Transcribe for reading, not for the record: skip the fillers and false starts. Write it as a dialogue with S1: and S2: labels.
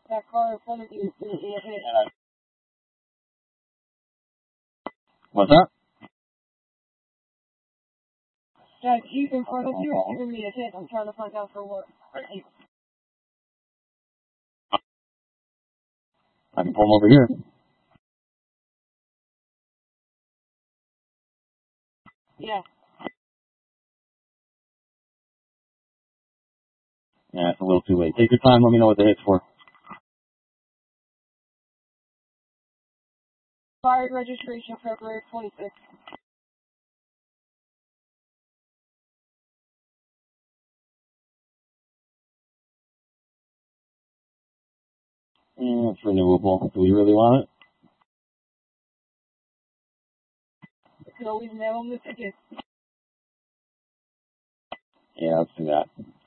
S1: That car in front of you is going to be a hit.
S2: What's that?
S1: That Jeep in front of you is giving me a hit. I'm trying to find out for what.
S2: I can pull him over here.
S1: Yeah.
S2: Yeah, it's a little too late. Take your time. Let me know what the hit's for.
S1: Expired registration February 26th.
S2: Yeah, it's renewable. Do we really want it?
S1: You can always mail them the ticket.
S2: Yeah, let's do that.